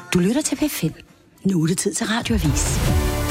Du lytter til P5. Nu er det tid til Radioavis.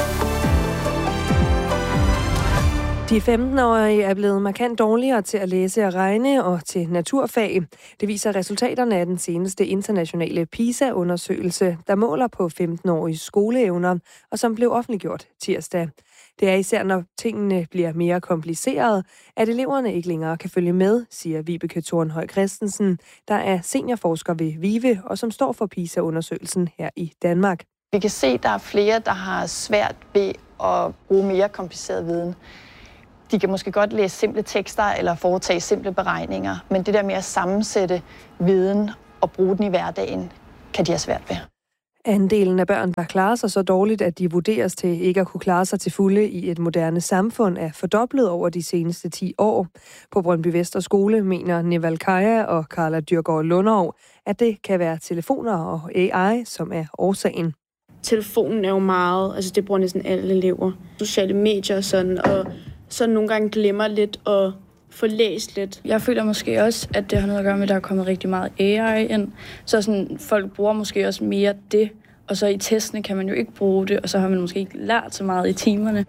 De 15-årige er blevet markant dårligere til at læse og regne og til naturfag. Det viser resultaterne af den seneste internationale PISA-undersøgelse, der måler på 15-årige skoleevner, og som blev offentliggjort tirsdag. Det er især, når tingene bliver mere komplicerede, at eleverne ikke længere kan følge med, siger Vibeke Thornhøj Christensen, der er seniorforsker ved VIVE og som står for PISA-undersøgelsen her i Danmark. Vi kan se, at der er flere, der har svært ved at bruge mere kompliceret viden. De kan måske godt læse simple tekster eller foretage simple beregninger, men det der med at sammensætte viden og bruge den i hverdagen, kan de have svært ved. Andelen af børn, der klarer sig så dårligt, at de vurderes til ikke at kunne klare sig til fulde i et moderne samfund, er fordoblet over de seneste 10 år. På Brøndby Vester Skole mener Neval Kaja og Carla Dyrgaard Lunderov, at det kan være telefoner og AI, som er årsagen. Telefonen er jo meget, altså det bruger næsten alle elever. Sociale medier og sådan, og så nogle gange glemmer lidt og få læst lidt. Jeg føler måske også, at det har noget at gøre med, at der er kommet rigtig meget AI ind. Så sådan, folk bruger måske også mere det, og så i testene kan man jo ikke bruge det, og så har man måske ikke lært så meget i timerne.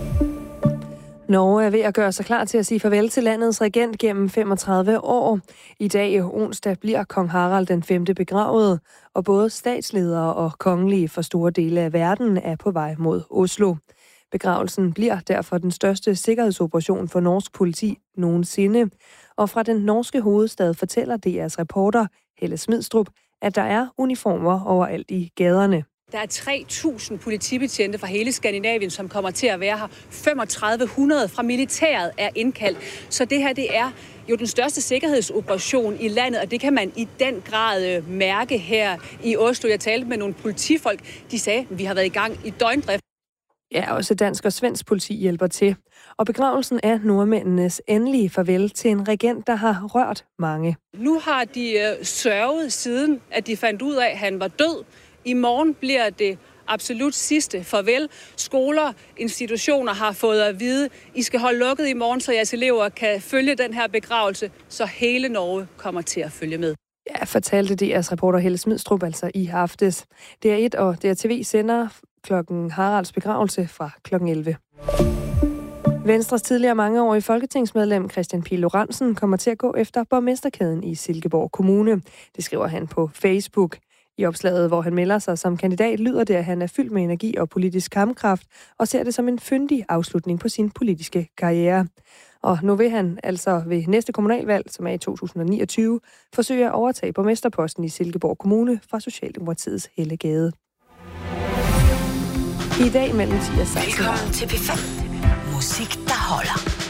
Norge er ved at gøre sig klar til at sige farvel til landets regent gennem 35 år. I dag onsdag bliver kong Harald den 5. begravet, og både statsledere og kongelige for store dele af verden er på vej mod Oslo. Begravelsen bliver derfor den største sikkerhedsoperation for norsk politi nogensinde. Og fra den norske hovedstad fortæller DR's reporter Helle Smidstrup, at der er uniformer overalt i gaderne. Der er 3.000 politibetjente fra hele Skandinavien, som kommer til at være her. 3.500 fra militæret er indkaldt. Så det her, det er jo den største sikkerhedsoperation i landet, og det kan man i den grad mærke her i Oslo. Jeg talte med nogle politifolk. De sagde, at vi har været i gang i døgndrift. Ja, også dansk og svensk politi hjælper til. Og begravelsen er nordmændenes endelige farvel til en regent, der har rørt mange. Nu har de sørget siden, at de fandt ud af, at han var død. I morgen bliver det absolut sidste farvel. Skoler, institutioner har fået at vide, I skal holde lukket i morgen, så jeres elever kan følge den her begravelse, så hele Norge kommer til at følge med. Ja, fortalte DR's reporter Helle Smidstrup altså i aftes. DR1 og DRTV sender klokken Haralds begravelse fra klokken 11. Venstres tidligere mangeårige folketingsmedlem Kristian Pihl Lorentzen kommer til at gå efter borgmesterkæden i Silkeborg Kommune. Det skriver han på Facebook. I opslaget, hvor han melder sig som kandidat, lyder det, at han er fyldt med energi og politisk kampkraft, og ser det som en fyndig afslutning på sin politiske karriere. Og nu vil han altså ved næste kommunalvalg, som er i 2029, forsøge at overtage borgmesterposten i Silkeborg Kommune fra Socialdemokratiets Helle Gade. I dag mellem 10 og 16. Velkommen til P5. Musik, der holder.